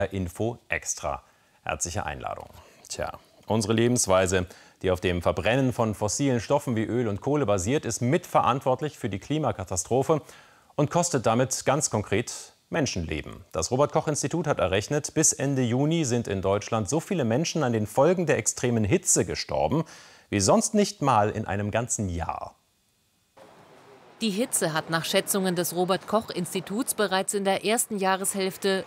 Info extra. Herzliche Einladung. Tja, unsere Lebensweise, die auf dem Verbrennen von fossilen Stoffen wie Öl und Kohle basiert, ist mitverantwortlich für die Klimakatastrophe und kostet damit ganz konkret Menschenleben. Das Robert-Koch-Institut hat errechnet, bis Ende Juni sind in Deutschland so viele Menschen an den Folgen der extremen Hitze gestorben, wie sonst nicht mal in einem ganzen Jahr. Die Hitze hat nach Schätzungen des Robert-Koch-Instituts bereits in der ersten Jahreshälfte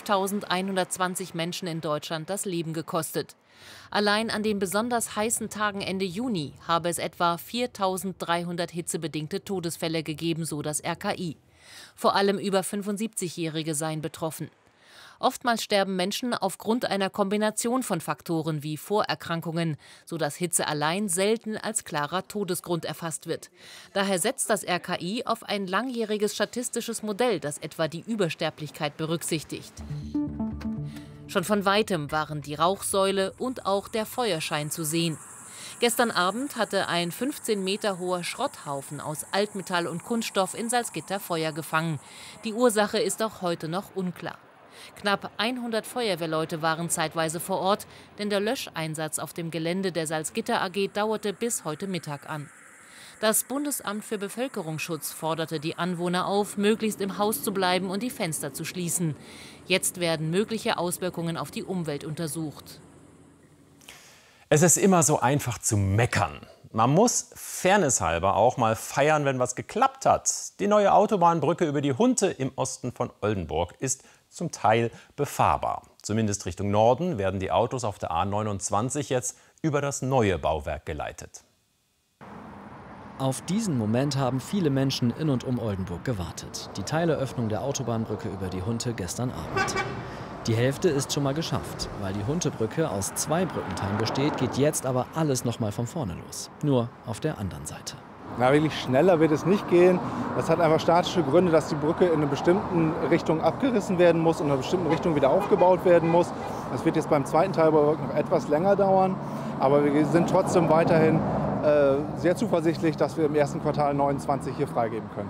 5.120 Menschen in Deutschland das Leben gekostet. Allein an den besonders heißen Tagen Ende Juni habe es etwa 4.300 hitzebedingte Todesfälle gegeben, so das RKI. Vor allem über 75-Jährige seien betroffen. Oftmals sterben Menschen aufgrund einer Kombination von Faktoren wie Vorerkrankungen, sodass Hitze allein selten als klarer Todesgrund erfasst wird. Daher setzt das RKI auf ein langjähriges statistisches Modell, das etwa die Übersterblichkeit berücksichtigt. Schon von weitem waren die Rauchsäule und auch der Feuerschein zu sehen. Gestern Abend hatte ein 15 Meter hoher Schrotthaufen aus Altmetall und Kunststoff in Salzgitter Feuer gefangen. Die Ursache ist auch heute noch unklar. Knapp 100 Feuerwehrleute waren zeitweise vor Ort, denn der Löscheinsatz auf dem Gelände der Salzgitter AG dauerte bis heute Mittag an. Das Bundesamt für Bevölkerungsschutz forderte die Anwohner auf, möglichst im Haus zu bleiben und die Fenster zu schließen. Jetzt werden mögliche Auswirkungen auf die Umwelt untersucht. Es ist immer so einfach zu meckern. Man muss fairnesshalber auch mal feiern, wenn was geklappt hat. Die neue Autobahnbrücke über die Hunte im Osten von Oldenburg ist zum Teil befahrbar. Zumindest Richtung Norden werden die Autos auf der A29 jetzt über das neue Bauwerk geleitet. Auf diesen Moment haben viele Menschen in und um Oldenburg gewartet. Die Teileröffnung der Autobahnbrücke über die Hunte gestern Abend. Die Hälfte ist schon mal geschafft. Weil die Huntebrücke aus 2 Brückenteilen besteht, geht jetzt aber alles noch mal von vorne los. Nur auf der anderen Seite. Na, wirklich schneller wird es nicht gehen. Das hat einfach statische Gründe, dass die Brücke in einer bestimmten Richtung abgerissen werden muss und in einer bestimmten Richtung wieder aufgebaut werden muss. Das wird jetzt beim zweiten Teilbauwerk noch etwas länger dauern. Aber wir sind trotzdem weiterhin sehr zuversichtlich, dass wir im ersten Quartal 29 hier freigeben können.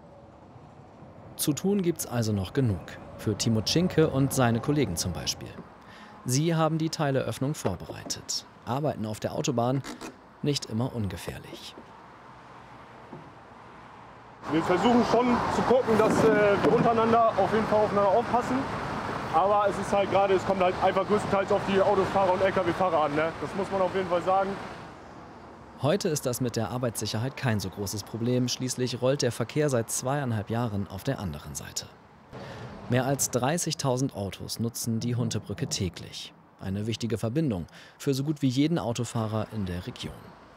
Zu tun gibt's also noch genug. Für Timo Tschinke und seine Kollegen zum Beispiel. Sie haben die Teileröffnung vorbereitet. Arbeiten auf der Autobahn nicht immer ungefährlich. Wir versuchen schon zu gucken, dass wir untereinander auf jeden Fall aufeinander aufpassen. Aber es ist halt gerade, es kommt halt einfach größtenteils auf die Autofahrer und Lkw-Fahrer an. Ne? Das muss man auf jeden Fall sagen. Heute ist das mit der Arbeitssicherheit kein so großes Problem. Schließlich rollt der Verkehr seit 2,5 Jahren auf der anderen Seite. Mehr als 30.000 Autos nutzen die Huntebrücke täglich. Eine wichtige Verbindung für so gut wie jeden Autofahrer in der Region.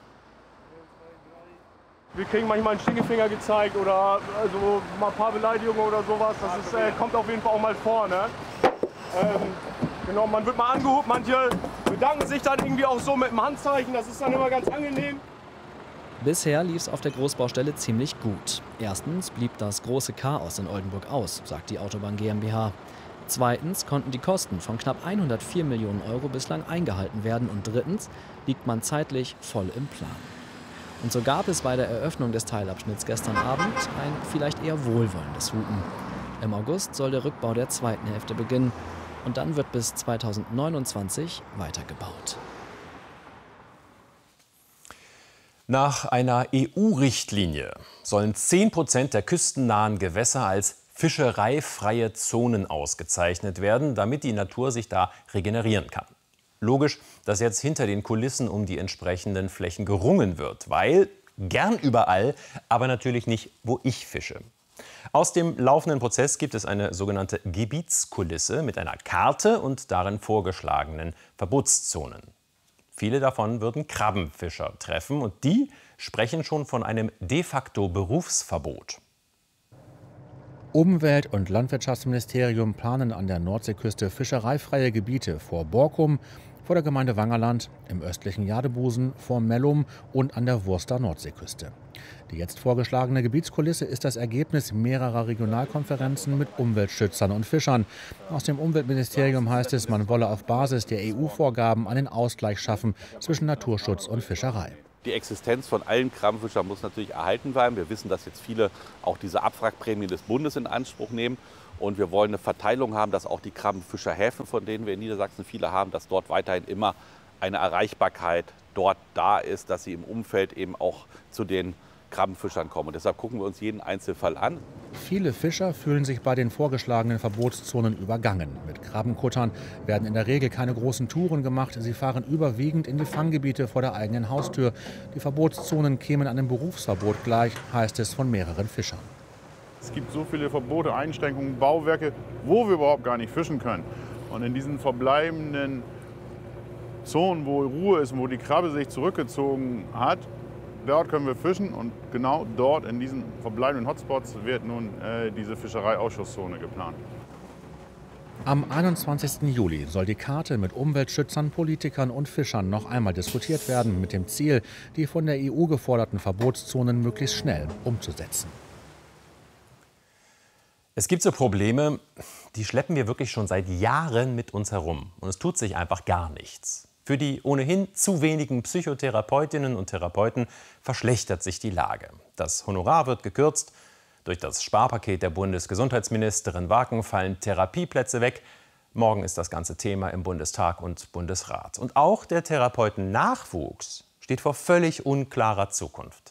Wir kriegen manchmal einen Stinkefinger gezeigt oder also mal ein paar Beleidigungen oder sowas. Das kommt auf jeden Fall auch mal vor. Ne? Genau, man wird mal angehoben, manche bedanken sich dann irgendwie auch so mit dem Handzeichen. Das ist dann immer ganz angenehm. Bisher lief es auf der Großbaustelle ziemlich gut. Erstens blieb das große Chaos in Oldenburg aus, sagt die Autobahn GmbH. Zweitens konnten die Kosten von knapp 104 Millionen Euro bislang eingehalten werden. Und drittens liegt man zeitlich voll im Plan. Und so gab es bei der Eröffnung des Teilabschnitts gestern Abend ein vielleicht eher wohlwollendes Hupen. Im August soll der Rückbau der zweiten Hälfte beginnen. Und dann wird bis 2029 weitergebaut. Nach einer EU-Richtlinie sollen 10% der küstennahen Gewässer als fischereifreie Zonen ausgezeichnet werden, damit die Natur sich da regenerieren kann. Logisch, dass jetzt hinter den Kulissen um die entsprechenden Flächen gerungen wird, weil gern überall, aber natürlich nicht, wo ich fische. Aus dem laufenden Prozess gibt es eine sogenannte Gebietskulisse mit einer Karte und darin vorgeschlagenen Verbotszonen. Viele davon würden Krabbenfischer treffen und die sprechen schon von einem de facto Berufsverbot. Umwelt- und Landwirtschaftsministerium planen an der Nordseeküste fischereifreie Gebiete vor Borkum, vor der Gemeinde Wangerland, im östlichen Jadebusen, vor Mellum und an der Wurster Nordseeküste. Die jetzt vorgeschlagene Gebietskulisse ist das Ergebnis mehrerer Regionalkonferenzen mit Umweltschützern und Fischern. Aus dem Umweltministerium heißt es, man wolle auf Basis der EU-Vorgaben einen Ausgleich schaffen zwischen Naturschutz und Fischerei. Die Existenz von allen Krabbenfischern muss natürlich erhalten bleiben. Wir wissen, dass jetzt viele auch diese Abwrackprämie des Bundes in Anspruch nehmen. Und wir wollen eine Verteilung haben, dass auch die Krabbenfischerhäfen, von denen wir in Niedersachsen viele haben, dass dort weiterhin immer eine Erreichbarkeit dort da ist, dass sie im Umfeld eben auch zu den Krabbenfischern kommen. Und deshalb gucken wir uns jeden Einzelfall an. Viele Fischer fühlen sich bei den vorgeschlagenen Verbotszonen übergangen. Mit Krabbenkuttern werden in der Regel keine großen Touren gemacht. Sie fahren überwiegend in die Fanggebiete vor der eigenen Haustür. Die Verbotszonen kämen einem Berufsverbot gleich, heißt es von mehreren Fischern. Es gibt so viele Verbote, Einschränkungen, Bauwerke, wo wir überhaupt gar nicht fischen können. Und in diesen verbleibenden Zonen, wo Ruhe ist, wo die Krabbe sich zurückgezogen hat, dort können wir fischen und genau dort in diesen verbleibenden Hotspots wird nun diese Fischereiausschusszone geplant. Am 21. Juli soll die Karte mit Umweltschützern, Politikern und Fischern noch einmal diskutiert werden, mit dem Ziel, die von der EU geforderten Verbotszonen möglichst schnell umzusetzen. Es gibt so Probleme, die schleppen wir wirklich schon seit Jahren mit uns herum. Und es tut sich einfach gar nichts. Für die ohnehin zu wenigen Psychotherapeutinnen und Therapeuten verschlechtert sich die Lage. Das Honorar wird gekürzt. Durch das Sparpaket der Bundesgesundheitsministerin Waken fallen Therapieplätze weg. Morgen ist das ganze Thema im Bundestag und Bundesrat. Und auch der Therapeutennachwuchs steht vor völlig unklarer Zukunft.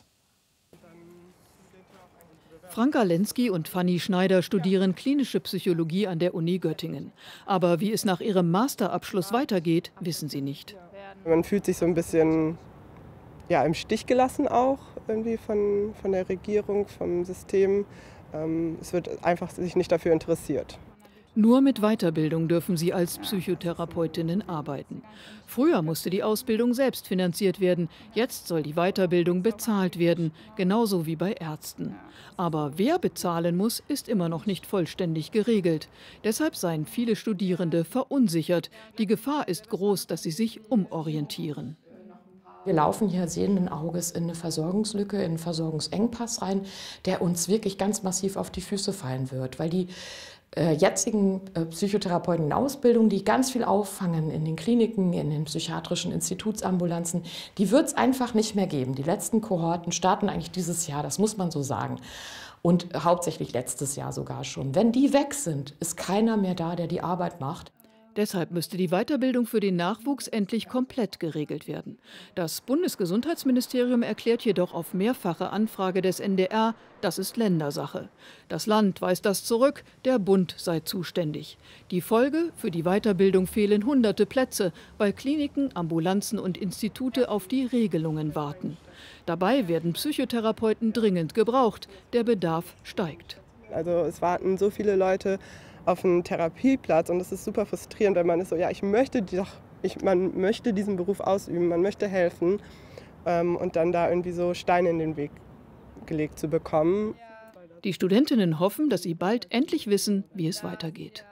Franka Lenski und Fanny Schneider studieren klinische Psychologie an der Uni Göttingen. Aber wie es nach ihrem Masterabschluss weitergeht, wissen sie nicht. Man fühlt sich so ein bisschen im Stich gelassen auch irgendwie von der Regierung, vom System. Es wird einfach sich nicht dafür interessiert. Nur mit Weiterbildung dürfen sie als Psychotherapeutinnen arbeiten. Früher musste die Ausbildung selbst finanziert werden. Jetzt soll die Weiterbildung bezahlt werden, genauso wie bei Ärzten. Aber wer bezahlen muss, ist immer noch nicht vollständig geregelt. Deshalb seien viele Studierende verunsichert. Die Gefahr ist groß, dass sie sich umorientieren. Wir laufen hier sehenden Auges in eine Versorgungslücke, in einen Versorgungsengpass rein, der uns wirklich ganz massiv auf die Füße fallen wird, weil die jetzigen Psychotherapeuten in Ausbildung, die ganz viel auffangen in den Kliniken, in den psychiatrischen Institutsambulanzen, die wird es einfach nicht mehr geben. Die letzten Kohorten starten eigentlich dieses Jahr, das muss man so sagen. Und hauptsächlich letztes Jahr sogar schon. Wenn die weg sind, ist keiner mehr da, der die Arbeit macht. Deshalb müsste die Weiterbildung für den Nachwuchs endlich komplett geregelt werden. Das Bundesgesundheitsministerium erklärt jedoch auf mehrfache Anfrage des NDR, das ist Ländersache. Das Land weist das zurück, der Bund sei zuständig. Die Folge: für die Weiterbildung fehlen hunderte Plätze, weil Kliniken, Ambulanzen und Institute auf die Regelungen warten. Dabei werden Psychotherapeuten dringend gebraucht, der Bedarf steigt. Also es warten so viele Leute auf einen Therapieplatz und das ist super frustrierend, weil man ist so, man möchte diesen Beruf ausüben, man möchte helfen und dann da irgendwie so Steine in den Weg gelegt zu bekommen. Die Studentinnen hoffen, dass sie bald endlich wissen, wie es weitergeht.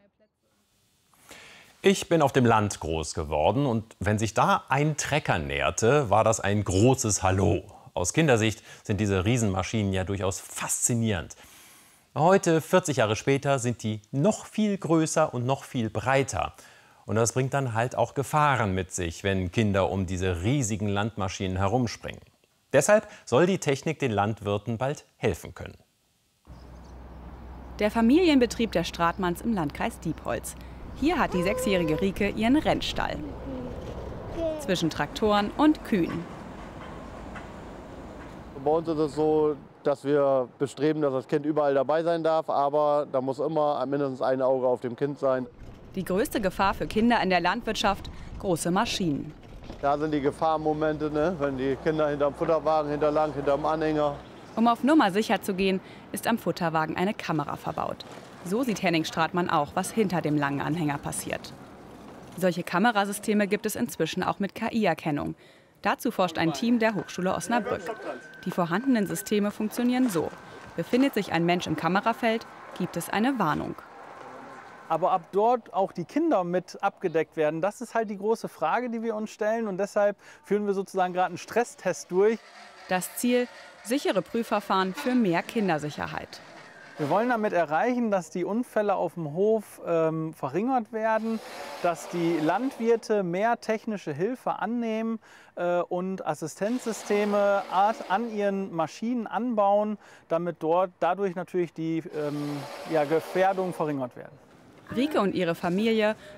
Ich bin auf dem Land groß geworden und wenn sich da ein Trecker näherte, war das ein großes Hallo. Aus Kindersicht sind diese Riesenmaschinen ja durchaus faszinierend. Heute, 40 Jahre später, sind die noch viel größer und noch viel breiter. Und das bringt dann halt auch Gefahren mit sich, wenn Kinder um diese riesigen Landmaschinen herumspringen. Deshalb soll die Technik den Landwirten bald helfen können. Der Familienbetrieb der Stratmanns im Landkreis Diepholz. Hier hat die 6-jährige Rike ihren Rennstall. Zwischen Traktoren und Kühen. Bei uns ist es so, dass wir bestreben, dass das Kind überall dabei sein darf, aber da muss immer mindestens ein Auge auf dem Kind sein. Die größte Gefahr für Kinder in der Landwirtschaft: große Maschinen. Da sind die Gefahrenmomente, ne? Wenn die Kinder hinterm Futterwagen hinterm Anhänger. Um auf Nummer sicher zu gehen, ist am Futterwagen eine Kamera verbaut. So sieht Henning Stratmann auch, was hinter dem langen Anhänger passiert. Solche Kamerasysteme gibt es inzwischen auch mit KI-Erkennung. Dazu forscht ein Team der Hochschule Osnabrück. Die vorhandenen Systeme funktionieren so: Befindet sich ein Mensch im Kamerafeld, gibt es eine Warnung. Aber ob dort auch die Kinder mit abgedeckt werden, das ist halt die große Frage, die wir uns stellen. Und deshalb führen wir sozusagen gerade einen Stresstest durch. Das Ziel: sichere Prüfverfahren für mehr Kindersicherheit. Wir wollen damit erreichen, dass die Unfälle auf dem Hof verringert werden, dass die Landwirte mehr technische Hilfe annehmen und Assistenzsysteme an ihren Maschinen anbauen, damit dadurch natürlich die Gefährdungen verringert werden. Rike und ihre Familie